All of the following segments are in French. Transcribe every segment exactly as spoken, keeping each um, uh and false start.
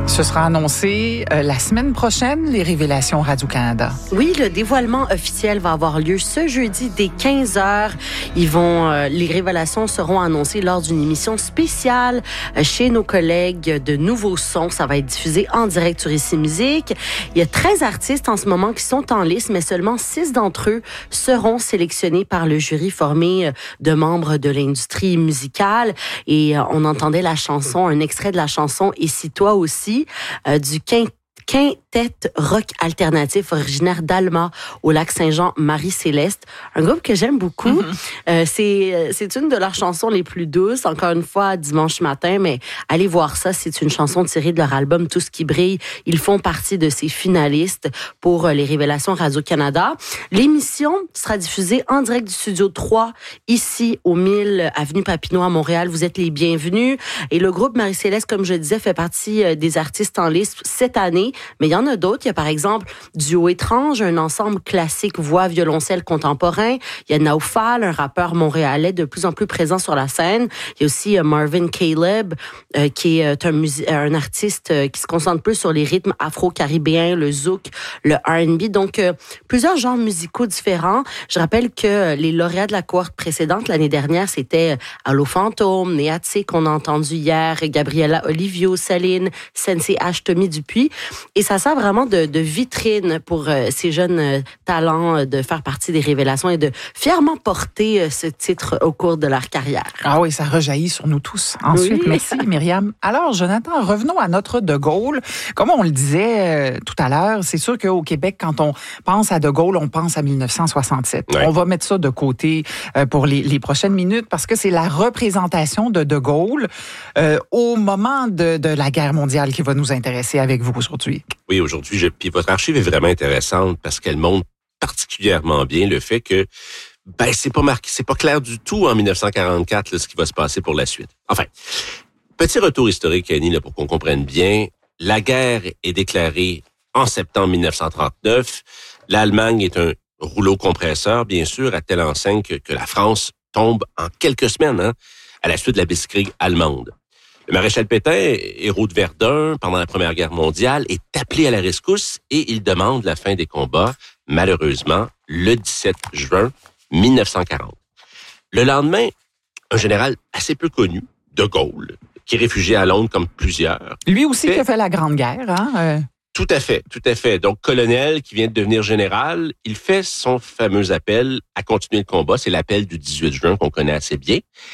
Ce sera annoncé euh, la semaine prochaine, les révélations Radio-Canada. Oui, le dévoilement officiel va avoir lieu ce jeudi dès quinze heures. Ils vont, euh, les révélations seront annoncées lors d'une émission spéciale euh, chez nos collègues de Nouveaux Sons. Ça va être diffusé en direct sur Ici Musique. Il y a treize artistes en ce moment qui sont en liste, mais seulement six d'entre eux seront sélectionnés par le jury formé de membres de l'industrie musicale. Et euh, on entendait la chanson, un extrait de la chanson « Et si toi aussi » euh, du quintet Quintet rock alternatif originaire d'Alma au lac Saint-Jean, Marie-Céleste. Un groupe que j'aime beaucoup. Mm-hmm. Euh, c'est, c'est une de leurs chansons les plus douces, encore une fois, dimanche matin, mais allez voir ça. C'est une chanson tirée de leur album Tout ce qui brille. Ils font partie de ces finalistes pour les révélations Radio-Canada. L'émission sera diffusée en direct du Studio trois, ici au mille avenue Papineau à Montréal. Vous êtes les bienvenus. Et le groupe Marie-Céleste, comme je disais, fait partie des artistes en liste cette année. Mais il y en a d'autres. Il y a par exemple Duo Étrange, un ensemble classique voix violoncelle contemporain. Il y a Naufal, un rappeur montréalais de plus en plus présent sur la scène. Il y a aussi euh, Marvin Caleb, euh, qui est un, musi- un artiste euh, qui se concentre plus sur les rythmes afro-caribéens, le zouk, le R and B. Donc, euh, plusieurs genres musicaux différents. Je rappelle que les lauréats de la cohorte précédente, l'année dernière, c'était Allo Fantôme, Néatsé, qu'on a entendu hier, Gabriella Olivio, Céline, Sensei H, Tommy Dupuis. Et ça sert vraiment de, de vitrine pour euh, ces jeunes euh, talents euh, de faire partie des révélations et de fièrement porter euh, ce titre au cours de leur carrière. Ah oui, ça rejaillit sur nous tous. Ensuite, oui. Merci Myriam. Alors, Jonathan, revenons à notre De Gaulle. Comme on le disait euh, tout à l'heure, c'est sûr qu'au Québec, quand on pense à De Gaulle, on pense à dix-neuf cent soixante-sept. Oui. On va mettre ça de côté euh, pour les, les prochaines minutes parce que c'est la représentation de De Gaulle euh, au moment de, de la guerre mondiale qui va nous intéresser avec vous aujourd'hui. Oui, aujourd'hui, je, puis votre archive est vraiment intéressante parce qu'elle montre particulièrement bien le fait que ben c'est pas marqué, c'est pas clair du tout en dix-neuf cent quarante-quatre là, ce qui va se passer pour la suite. Enfin, petit retour historique, Annie, là, pour qu'on comprenne bien. La guerre est déclarée en septembre dix-neuf cent trente-neuf. L'Allemagne est un rouleau compresseur, bien sûr, à telle enseigne que, que la France tombe en quelques semaines hein, à la suite de la Blitzkrieg allemande. Le maréchal Pétain, héros de Verdun pendant la Première Guerre mondiale, est appelé à la rescousse et il demande la fin des combats, malheureusement, le dix-sept juin dix-neuf cent quarante. Le lendemain, un général assez peu connu, De Gaulle, qui est réfugié à Londres comme plusieurs. Lui aussi fait, qui a fait la Grande Guerre, hein? Euh... Tout à fait, tout à fait. Donc, colonel qui vient de devenir général, il fait son fameux appel à continuer le combat. C'est l'appel du dix-huit juin qu'on connaît assez bien.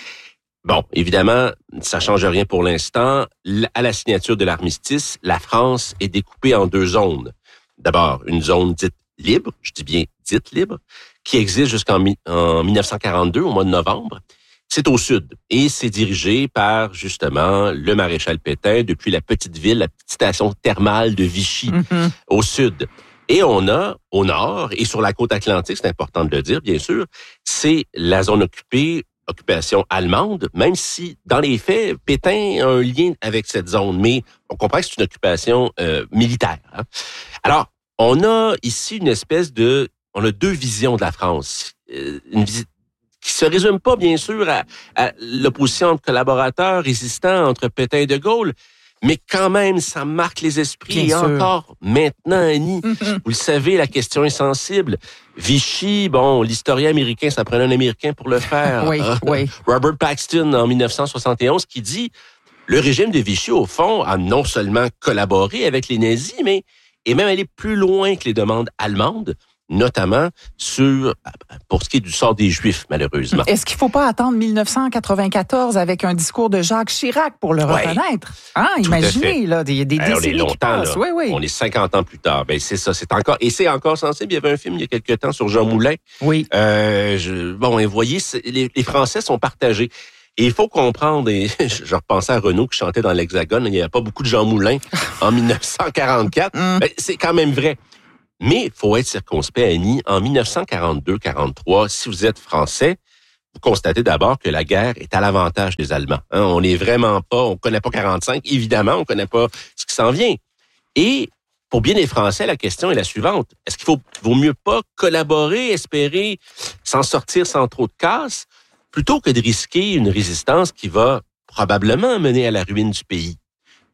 Bon, évidemment, ça change rien pour l'instant. À la signature de l'armistice, la France est découpée en deux zones. D'abord, une zone dite libre, je dis bien dite libre, qui existe jusqu'en en dix-neuf cent quarante-deux, au mois de novembre. C'est au sud et c'est dirigé par, justement, le maréchal Pétain depuis la petite ville, la petite station thermale de Vichy, mm-hmm. au sud. Et on a, au nord, et sur la côte atlantique, c'est important de le dire, bien sûr, c'est la zone occupée occupation allemande, même si, dans les faits, Pétain a un lien avec cette zone, mais on comprend que c'est une occupation euh, militaire. Hein? Alors, on a ici une espèce de... On a deux visions de la France. Euh, une visite qui se résume pas, bien sûr, à, à l'opposition entre collaborateurs résistants entre Pétain et De Gaulle, mais quand même, ça marque les esprits. Bien et sûr. Encore maintenant, Annie, vous le savez, la question est sensible. Vichy, bon, l'historien américain, ça prenait un Américain pour le faire. oui, hein? oui. Robert Paxton, en dix-neuf cent soixante et onze, qui dit « Le régime de Vichy, au fond, a non seulement collaboré avec les nazis, mais est même allé plus loin que les demandes allemandes, notamment sur pour ce qui est du sort des Juifs, malheureusement. » Est-ce qu'il ne faut pas attendre dix-neuf cent quatre-vingt-quatorze avec un discours de Jacques Chirac pour le reconnaître? Oui, hein, imaginez, là, des, des Alors, décennies qui passent. Là, oui, oui. On est cinquante ans plus tard. Ben, c'est ça, c'est encore... Et c'est encore sensible. Il y avait un film il y a quelques temps sur Jean Moulin. Oui. Euh, je, bon, et vous voyez, les, les Français sont partagés. Et il faut comprendre, et je repensais à Renaud qui chantait dans l'Hexagone, il n'y avait pas beaucoup de Jean Moulin en dix-neuf cent quarante-quatre. Mm. Ben, c'est quand même vrai. Mais il faut être circonspect, Annie. En dix-neuf cent quarante-deux quarante-trois, si vous êtes Français, vous constatez d'abord que la guerre est à l'avantage des Allemands. Hein, on n'est vraiment pas, on connaît pas quarante-cinq, évidemment, on connaît pas ce qui s'en vient. Et pour bien des Français, la question est la suivante. Est-ce qu'il faut, vaut mieux pas collaborer, espérer s'en sortir sans trop de casse, plutôt que de risquer une résistance qui va probablement mener à la ruine du pays?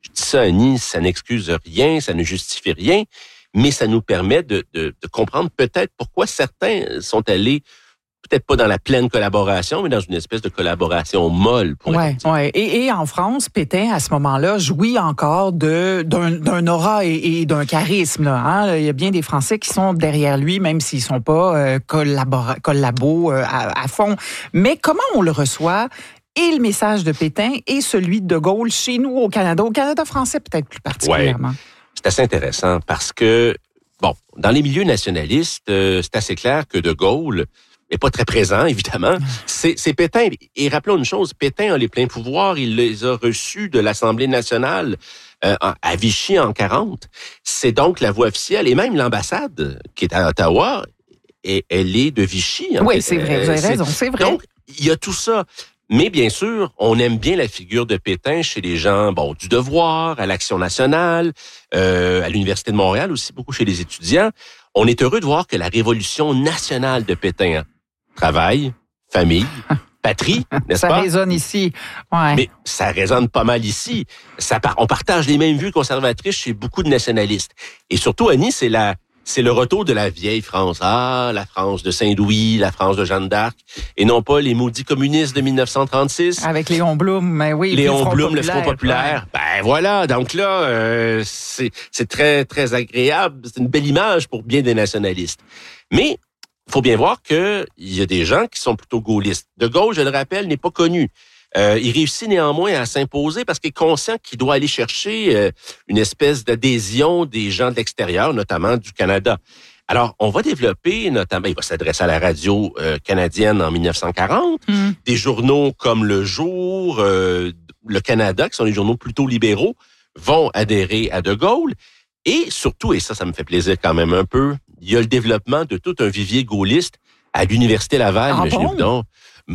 Je dis ça, Annie, ça n'excuse rien, ça ne justifie rien, mais ça nous permet de, de, de comprendre peut-être pourquoi certains sont allés peut-être pas dans la pleine collaboration, mais dans une espèce de collaboration molle. Oui, ouais. et, et en France, Pétain, à ce moment-là, jouit encore de, d'un, d'un aura et, et d'un charisme. Là, hein? Il y a bien des Français qui sont derrière lui, même s'ils ne sont pas euh, collabora- collabos euh, à, à fond. Mais comment on le reçoit? Et le message de Pétain et celui de De Gaulle chez nous au Canada, au Canada français peut-être plus particulièrement. Ouais. C'est assez intéressant parce que, bon, dans les milieux nationalistes, euh, c'est assez clair que De Gaulle n'est pas très présent, évidemment. C'est, c'est Pétain. Et rappelons une chose, Pétain a les pleins pouvoirs, il les a reçus de l'Assemblée nationale euh, à Vichy en quarante. C'est donc la voix officielle et même l'ambassade qui est à Ottawa, et elle est de Vichy. Oui, fait. c'est vrai, vous avez raison, c'est vrai. Donc, il y a tout ça. Mais bien sûr, on aime bien la figure de Pétain chez les gens, bon, du Devoir, à l'Action nationale, euh, à l'Université de Montréal aussi, beaucoup chez les étudiants. On est heureux de voir que la révolution nationale de Pétain, hein, travail, famille, patrie, n'est-ce ça pas? Ça résonne ici. Ouais. Mais ça résonne pas mal ici. Ça, on partage les mêmes vues conservatrices chez beaucoup de nationalistes. Et surtout, Annie, c'est la... C'est le retour de la vieille France. Ah, la France de Saint-Louis, la France de Jeanne d'Arc, et non pas les maudits communistes de dix-neuf cent trente-six. Avec Léon Blum, mais oui. Léon Blum, le Front populaire. Ouais. Ben voilà, donc là, euh, c'est, c'est très, très agréable. C'est une belle image pour bien des nationalistes. Mais il faut bien voir qu'il y a des gens qui sont plutôt gaullistes. De Gaulle, je le rappelle, n'est pas connu. Euh, il réussit néanmoins à s'imposer parce qu'il est conscient qu'il doit aller chercher euh, une espèce d'adhésion des gens de l'extérieur, notamment du Canada. Alors, on va développer, notamment, il va s'adresser à la radio euh, canadienne en dix-neuf cent quarante, mmh. des journaux comme Le Jour, euh, Le Canada, qui sont des journaux plutôt libéraux, vont adhérer à De Gaulle. Et surtout, et ça, ça me fait plaisir quand même un peu, il y a le développement de tout un vivier gaulliste à l'Université Laval, ah imaginez-vous bon? donc.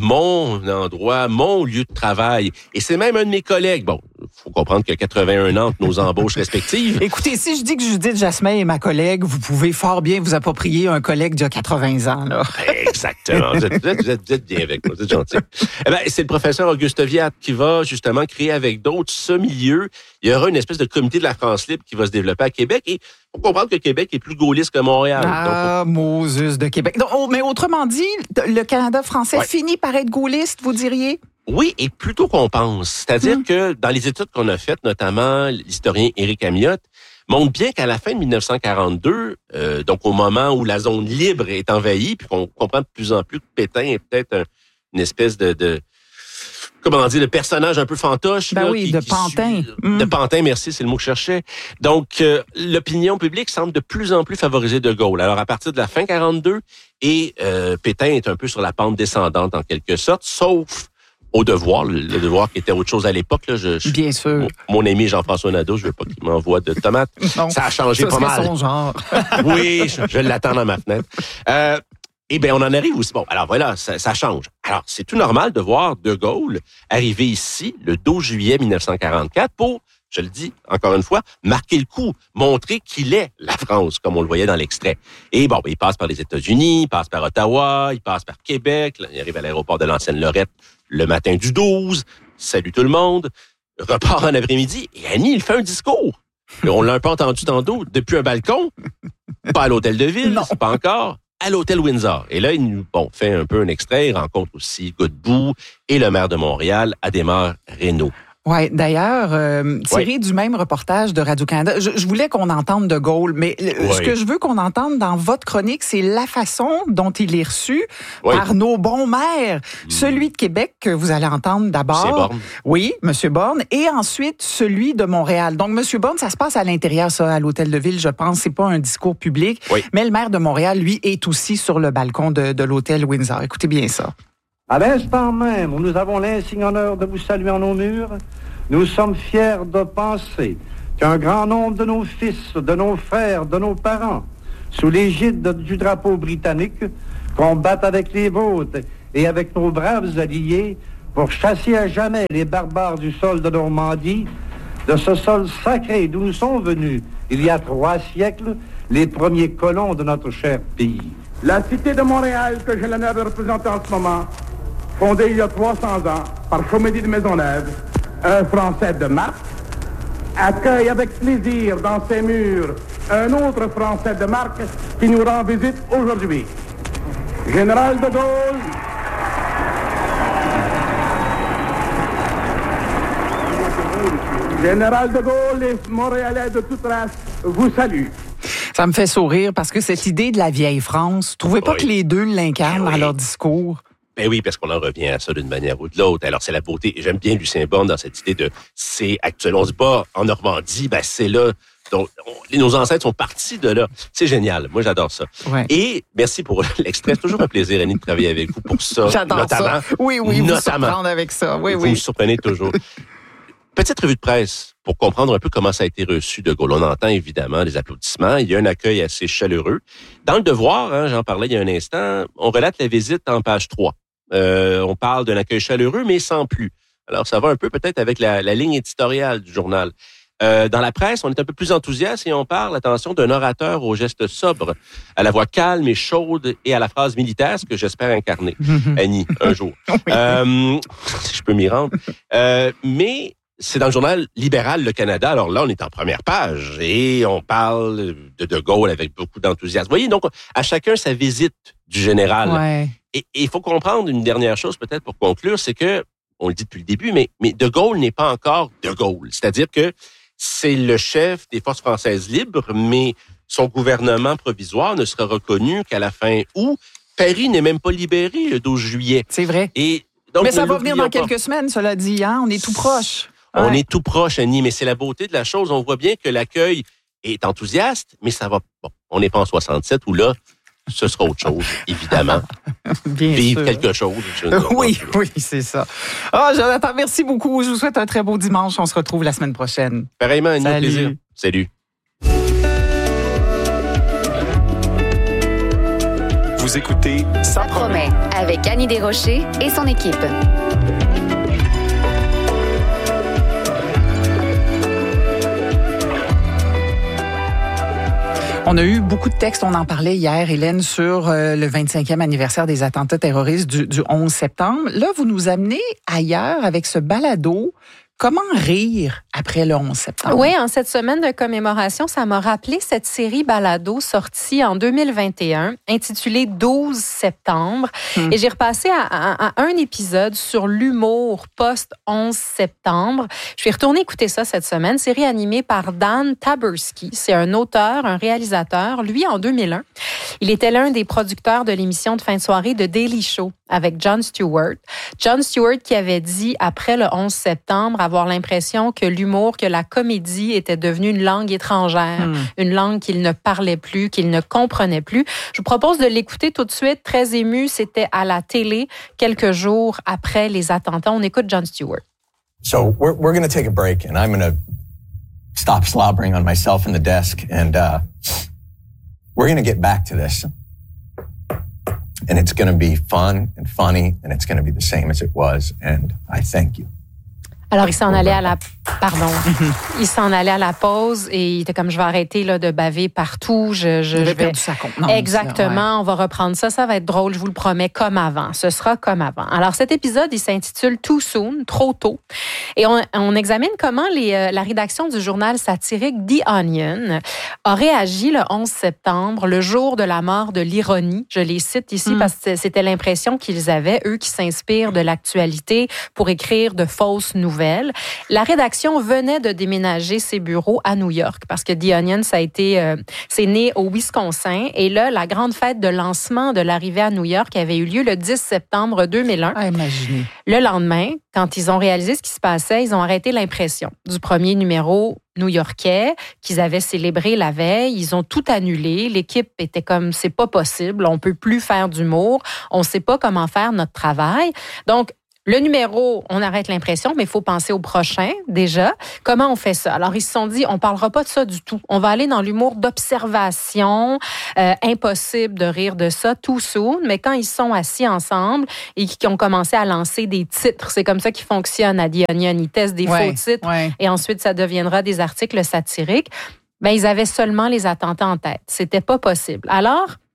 Mon endroit, mon lieu de travail. Et c'est même un de mes collègues. Bon, il faut comprendre qu'il y a quatre-vingt-un ans de nos embauches respectives. Écoutez, si je dis que Judith Jasmin est ma collègue, vous pouvez fort bien vous approprier un collègue d'il y a quatre-vingts ans. Là. Exactement. Vous êtes, vous, êtes, vous, êtes, vous êtes bien avec moi. Vous êtes gentil. Eh ben, c'est le professeur Auguste Viat qui va justement créer avec d'autres ce milieu. Il y aura une espèce de comité de la France libre qui va se développer à Québec. Et il faut comprendre que Québec est plus gaulliste que Montréal. Ah, donc, Moses de Québec. Donc, oh, mais autrement dit, le Canada français ouais. finit par être gaulliste, vous diriez? Oui, et plutôt qu'on pense. C'est-à-dire mmh. que dans les études qu'on a faites, notamment l'historien Éric Amiotte, montre bien qu'à la fin de dix-neuf cent quarante-deux, euh, donc au moment où la zone libre est envahie, puis qu'on comprend de plus en plus que Pétain est peut-être un, une espèce de, de comment dire, de personnage un peu fantoche. Ben là, oui, qui, de qui pantin. Suit, mmh. De pantin, merci, c'est le mot que je cherchais. Donc, euh, l'opinion publique semble de plus en plus favoriser De Gaulle. Alors, à partir de la fin quarante-deux, et euh, Pétain est un peu sur la pente descendante en quelque sorte, sauf au Devoir, le, le Devoir qui était autre chose à l'époque. Là, je, je, Bien sûr. Mon, mon ami Jean-François Nadeau, je veux pas qu'il m'envoie de tomates. Non, ça a changé ça pas mal. Son genre. Oui, je, je l'attends dans ma fenêtre. Euh, Eh bien, on en arrive aussi. Bon, alors voilà, ça, ça change. Alors, c'est tout normal de voir De Gaulle arriver ici le douze juillet dix-neuf cent quarante-quatre pour, je le dis encore une fois, marquer le coup, montrer qu'il est la France, comme on le voyait dans l'extrait. Et bon, il passe par les États-Unis, il passe par Ottawa, il passe par Québec, là, il arrive à l'aéroport de l'Ancienne-Lorette le matin du douze, salue tout le monde, repart en après-midi, et Annie, il fait un discours. On l'a un peu entendu tantôt, depuis un balcon, pas à l'hôtel de ville, non. Pas encore, à l'hôtel Windsor. Et là, il nous bon, fait un peu un extrait, il rencontre aussi Godbout et le maire de Montréal, Adhémar Reynaud. Oui, d'ailleurs, euh, tiré ouais. du même reportage de Radio-Canada, je, je voulais qu'on entende De Gaulle, mais le, ouais. ce que je veux qu'on entende dans votre chronique, c'est la façon dont il est reçu ouais. par nos bons maires. Mmh. Celui de Québec, que vous allez entendre d'abord. Monsieur Borne. Oui, Monsieur Borne. Et ensuite, celui de Montréal. Donc, Monsieur Borne, ça se passe à l'intérieur, ça, à l'Hôtel de Ville, je pense. C'est pas un discours public. Oui. Mais le maire de Montréal, lui, est aussi sur le balcon de, de l'Hôtel Windsor. Écoutez bien ça. À l'instant même où nous avons l'insigne honneur de vous saluer en nos murs, nous sommes fiers de penser qu'un grand nombre de nos fils, de nos frères, de nos parents, sous l'égide du drapeau britannique, combattent avec les vôtres et avec nos braves alliés pour chasser à jamais les barbares du sol de Normandie, de ce sol sacré d'où nous sont venus, il y a trois siècles, les premiers colons de notre cher pays. La cité de Montréal, que j'ai l'honneur de représenter en ce moment, fondée il y a trois cents ans par Chaumédy de Maisonneuve, un Français de marque, accueille avec plaisir dans ses murs un autre Français de marque qui nous rend visite aujourd'hui. Général de Gaulle, Général de Gaulle et Montréalais de toute race vous saluent. Ça me fait sourire parce que cette idée de la vieille France, vous trouvez pas oui. que les deux l'incarnent ben oui. dans leur discours? Ben oui, parce qu'on en revient à ça d'une manière ou de l'autre. Alors, c'est la beauté. J'aime bien Lucien Borne dans cette idée de c'est actuel. On se bat en Normandie, ben c'est là. Donc, on, nos ancêtres sont partis de là. C'est génial. Moi, j'adore ça. Ouais. Et merci pour l'extrait. C'est toujours un plaisir, Annie, de travailler avec vous pour ça. J'adore notamment, ça. Oui, oui, notamment, vous surprendre avec ça. Oui, vous oui. me surprenez toujours. Petite revue de presse pour comprendre un peu comment ça a été reçu de Gaulle. On entend évidemment les applaudissements. Il y a un accueil assez chaleureux. Dans le Devoir, hein, j'en parlais il y a un instant, on relate la visite en page trois. Euh, on parle d'un accueil chaleureux, mais sans plus. Alors, ça va un peu peut-être avec la, la ligne éditoriale du journal. Euh, dans la presse, on est un peu plus enthousiaste et on parle, attention, d'un orateur au geste sobre, à la voix calme et chaude et à la phrase militaire, ce que j'espère incarner, Annie, un jour. Oui. Euh, si je peux m'y rendre. Euh, mais c'est dans le journal libéral Le Canada. Alors là, on est en première page et on parle de De Gaulle avec beaucoup d'enthousiasme. Vous voyez, donc, à chacun sa visite du général. Ouais. Et il faut comprendre une dernière chose peut-être pour conclure, c'est que, on le dit depuis le début, mais, mais De Gaulle n'est pas encore De Gaulle. C'est-à-dire que c'est le chef des forces françaises libres, mais son gouvernement provisoire ne sera reconnu qu'à la fin août. Paris n'est même pas libéré le douze juillet. C'est vrai. Et donc, mais ça va venir dans pas. quelques semaines, cela dit. Hein? On est tout proche. On ouais. est tout proche, Annie, mais c'est la beauté de la chose. On voit bien que l'accueil est enthousiaste, mais ça va... Bon, on n'est pas en soixante-sept où là, ce sera autre chose, évidemment. Bien Vivre sûr. quelque chose. Oui, oui, c'est ça. Ah, oh, Jonathan, merci beaucoup. Je vous souhaite un très beau dimanche. On se retrouve la semaine prochaine. Pareillement, Annie, au plaisir. Salut. Vous écoutez Ça promet avec Annie Desrochers et son équipe. On a eu beaucoup de textes, on en parlait hier, Hélène, sur euh, le vingt-cinquième anniversaire des attentats terroristes du, du onze septembre. Là, vous nous amenez ailleurs avec ce balado. Comment rire après le onze septembre? Oui, en cette semaine de commémoration, ça m'a rappelé cette série balado sortie en deux mille vingt et un, intitulée douze septembre. Hum. Et j'ai repassé à, à, à un épisode sur l'humour post-onze septembre. Je suis retournée écouter ça cette semaine. Série animée par Dan Taberski. C'est un auteur, un réalisateur. Lui, en deux mille un, il était l'un des producteurs de l'émission de fin de soirée de Daily Show avec Jon Stewart. Jon Stewart qui avait dit, après le onze septembre, avoir l'impression que l'humour, que la comédie était devenue une langue étrangère, mmh. une langue qu'il ne parlait plus, qu'il ne comprenait plus. Je vous propose de l'écouter tout de suite, très ému. C'était à la télé quelques jours après les attentats. On écoute Jon Stewart. So we're, we're going to take a break and I'm going to stop slobbering on myself in the desk and uh, we're going to get back to this. And it's going to be fun and funny and it's going to be the same as it was. And I thank you. Alors, il s'en allait à la... Pardon. Il s'en allait à la pause et il était comme, je vais arrêter là, de baver partout. Je, je, il avait je vais... perdu sa contenance. Exactement. Ouais. On va reprendre ça. Ça va être drôle, je vous le promets, comme avant. Ce sera comme avant. Alors, cet épisode, il s'intitule « Too soon », trop tôt. Et on, on examine comment les, euh, la rédaction du journal satirique The Onion a réagi le onze septembre, le jour de la mort de l'ironie. Je les cite ici mm. parce que c'était l'impression qu'ils avaient, eux qui s'inspirent de l'actualité pour écrire de fausses nouvelles. La rédaction venait de déménager ses bureaux à New York parce que The Onion, ça a été, euh, c'est né au Wisconsin. Et là, la grande fête de lancement de l'arrivée à New York avait eu lieu le dix septembre deux mille un. Ah, imaginez. Le lendemain, quand ils ont réalisé ce qui se passait, ils ont arrêté l'impression du premier numéro new-yorkais qu'ils avaient célébré la veille. Ils ont tout annulé. L'équipe était comme, c'est pas possible, on peut plus faire d'humour, on sait pas comment faire notre travail. Donc, le numéro, on arrête l'impression, mais il faut penser au prochain, déjà. Comment on fait ça? Alors, ils se sont dit, on parlera pas de ça du tout. On va aller dans l'humour d'observation. Euh, impossible de rire de ça, too soon. Mais quand ils sont assis ensemble et qu'ils ont commencé à lancer des titres, c'est comme ça qu'ils fonctionnent à The Onion. Ils testent des ouais, faux titres ouais. et ensuite, ça deviendra des articles satiriques. Ben, ils avaient seulement les attentats en tête. C'était pas possible. Alors,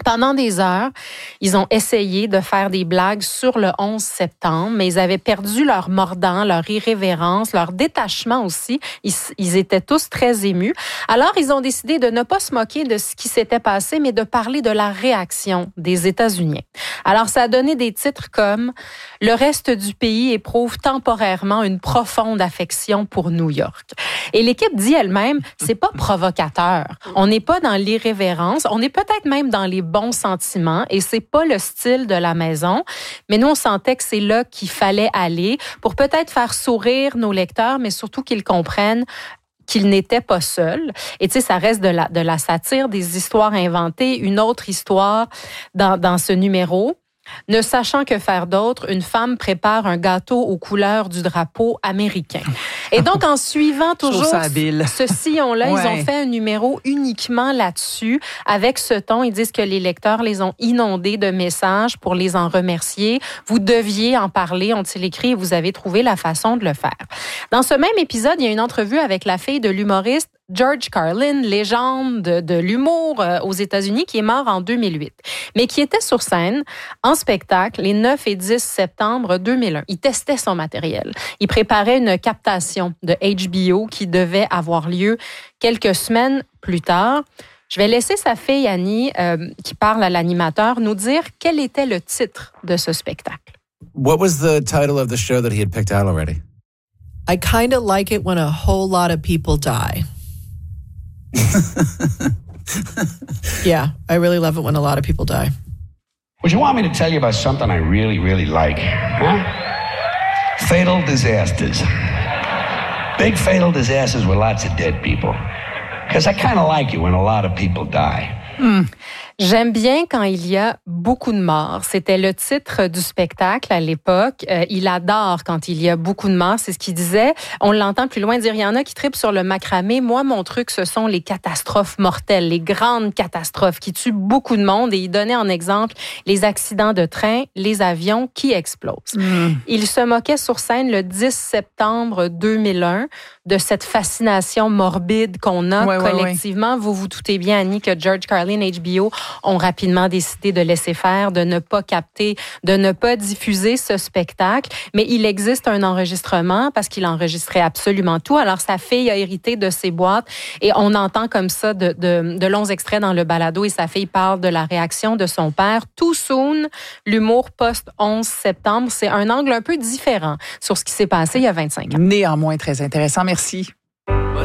Pendant des heures, ils ont essayé de faire des blagues sur le onze septembre, mais ils avaient perdu leur mordant, leur irrévérence, leur détachement aussi. Ils, ils étaient tous très émus. Alors, ils ont décidé de ne pas se moquer de ce qui s'était passé, mais de parler de la réaction des États-Unis. Alors, ça a donné des titres comme « Le reste du pays éprouve temporairement une profonde affection pour New York ». Et l'équipe dit elle-même, c'est pas provocateur. On n'est pas dans l'irrévérence, on est peut-être même dans les bons sentiments et c'est pas le style de la maison. Mais nous, on sentait que c'est là qu'il fallait aller pour peut-être faire sourire nos lecteurs, mais surtout qu'ils comprennent qu'ils n'étaient pas seuls. Et tu sais, ça reste de la, de la satire, des histoires inventées. Une autre histoire dans, dans ce numéro. Ne sachant que faire d'autre, une femme prépare un gâteau aux couleurs du drapeau américain. Et donc, en suivant toujours ce sillon-là, ouais. Ils ont fait un numéro uniquement là-dessus. Avec ce ton, ils disent que les lecteurs les ont inondés de messages pour les en remercier. Vous deviez en parler, ont-ils écrit, et vous avez trouvé la façon de le faire. Dans ce même épisode, il y a une entrevue avec la fille de l'humoriste George Carlin, légende de, de l'humour euh, aux États-Unis, qui est mort en deux mille huit, mais qui était sur scène en spectacle les neuf et dix septembre deux mille un. Il testait son matériel. Il préparait une captation de H B O qui devait avoir lieu quelques semaines plus tard. Je vais laisser sa fille Annie, euh, qui parle à l'animateur, nous dire quel était le titre de ce spectacle. What was the title of the show that he had picked out already? I kind of like it when a whole lot of people die. Yeah, I really love it when a lot of people die. Would you want me to tell you about something I really, really like? Huh? Fatal disasters. Big fatal disasters with lots of dead people. Because I kind of like it when a lot of people die. Mm. J'aime bien quand il y a beaucoup de morts. C'était le titre du spectacle à l'époque. Euh, il adore quand il y a beaucoup de morts. C'est ce qu'il disait. On l'entend plus loin dire, il y en a qui tripent sur le macramé. Moi, mon truc, ce sont les catastrophes mortelles, les grandes catastrophes qui tuent beaucoup de monde. Et il donnait en exemple les accidents de train, les avions qui explosent. Mm. Il se moquait sur scène le dix septembre deux mille un de cette fascination morbide qu'on a ouais, collectivement. Ouais, ouais. Vous vous doutez bien, Annie, que George Carlin, H B O ont rapidement décidé de laisser faire, de ne pas capter, de ne pas diffuser ce spectacle. Mais il existe un enregistrement parce qu'il enregistrait absolument tout. Alors, sa fille a hérité de ses boîtes et on entend comme ça de, de, de longs extraits dans le balado et sa fille parle de la réaction de son père. Too soon, l'humour post-onze septembre, c'est un angle un peu différent sur ce qui s'est passé il y a vingt-cinq ans. Néanmoins très intéressant. Merci.